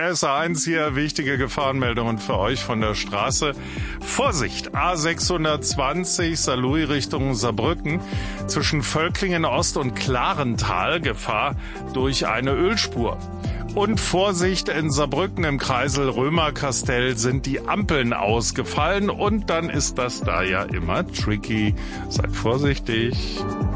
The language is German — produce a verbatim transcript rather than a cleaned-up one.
S A eins hier, wichtige Gefahrenmeldungen für euch von der Straße. Vorsicht, A sechshundertzwanzig, Saarlouis Richtung Saarbrücken, zwischen Völklingen Ost und Klarental, Gefahr durch eine Ölspur. Und Vorsicht, in Saarbrücken im Kreisel Römerkastell sind die Ampeln ausgefallen und dann ist das da ja immer tricky. Seid vorsichtig.